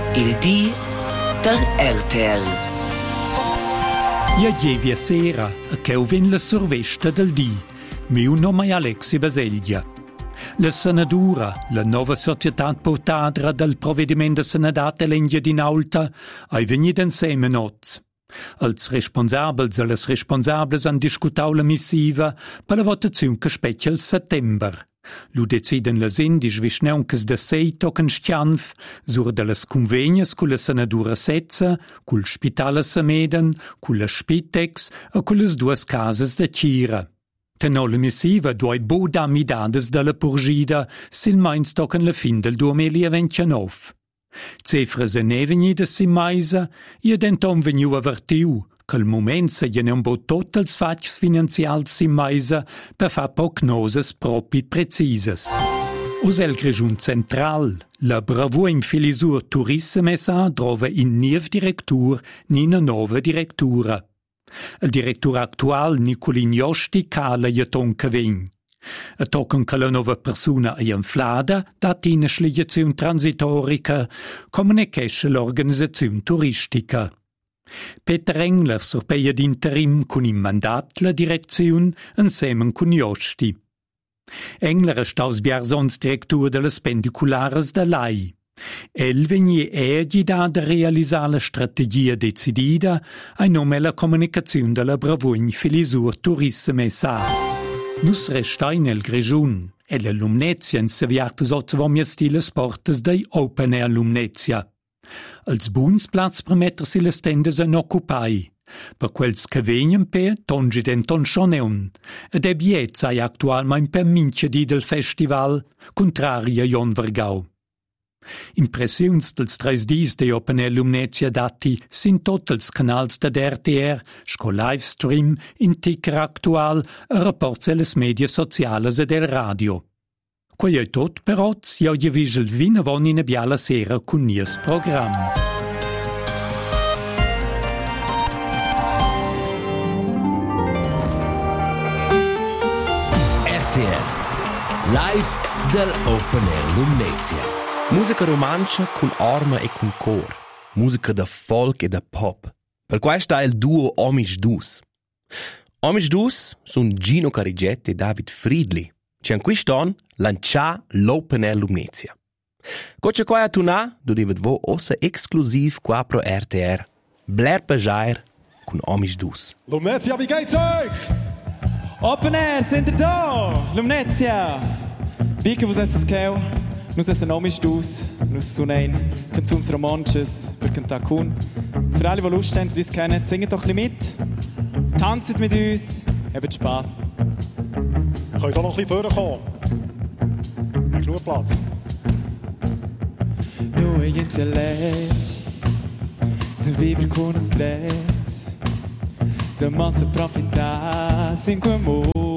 Il di der RTL. Ieri sera, che ho vin la sorvesta del di, mio nome è Alexi Baseglia. La senadura, la nuova società portadra del provvedimento senadat l'Engia di Naulta, è venuta insieme noz. Als responsabels e les responsables han discutau la missiva per la votazione che specchia il settember. Lu deciden las indis visneuncas da sei tocan schianf sur de las convegnas cu la senadura Setza, cul Spital Sameden, cu la Spitex e cu las duas casas da Cira. Tenò la missiva duoi boda midades dalla purgida sil mains tocan la fin del 2029. Cefras e ne venidas si maisa, e denton veniu avertiu che al moment se gliene un po' tot els fatgs finanzials si maisa per far prognoses propi precisas. Us el Grigiun Central, la bravura in filisur turisme sa trova in niev directur ni una nova directura. Il directur actual Nicolin Josti cala jeton cavegn. A tocan che la nova persona è inflada, dat in sligazione transitorica, come ne chesce l'organizzazione turistica. Peter Engler sorpeia d'interim con in mandat la direzione insieme con Josti. Engler è staus biarsons direttur delle spendiculares da LAI. El vegni egida da realizzare la strategia decidida a nome la comunicazione della bravugn filisur turisme sa. Nus restai nel Grigiun e la Lumnezia in seviartes ozzvomia stile sportes dei Open Air Lumnezia. Als Bunsplatz permetter si le stendes en occupai. Per quels che vegnen per tongi denton schoneun. Ed è biezza actualmein per mince di del festival, contraria Jon Vergau. Impressiuns dels 3 dis de Open Air Lumnezia dati sin tot els canals da RTR, sco livestream, in ticker actual, e rapports les media sociales e del radio. Quei è tot per oz, io gli vigel vina von in biala sera con nies program. RTR Live del Open Air Lumnezia. Musica romancia con arma e con cor. Musica da folk e da pop. Per questo è il duo Omish Dus. Omish Dus sono Gino Carigetti e David Friedli. Ci han quest'anno lanciato l'Open Air Lumnezia. Coce qua a tunà, dovevet vo ossa exclusiv qua pro RTR. Blair Pajair con Omish Dus. Lumnezia, wie geht's euch? Open Air, sind ihr da? Lumnezia! Bicke, was ist das Kau? Nus essen Omish Dus, nus sunein, canzuns romanches, per cantar kun. Für alle, die Lust haben, die uns kennen, singet doch ein bisschen mit. Tanzt mit uns, habt Spass. Ihr könnt auch noch ein bisschen vorkommen. Hat genug Platz. Noi intelleggi, de viver con stress, de massa profita, sin amor.